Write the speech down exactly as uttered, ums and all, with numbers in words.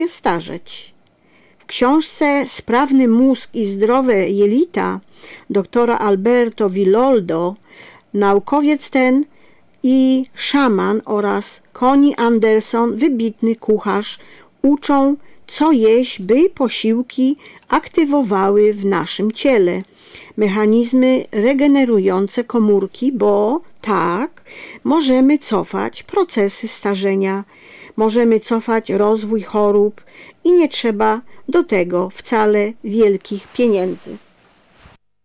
starzeć. W książce Sprawny mózg i zdrowe jelita doktora Alberto Villoldo naukowiec ten i szaman oraz Connie Anderson, wybitny kucharz, uczą, co jeść, by posiłki aktywowały w naszym ciele mechanizmy regenerujące komórki, bo tak, możemy cofać procesy starzenia, możemy cofać rozwój chorób i nie trzeba do tego wcale wielkich pieniędzy.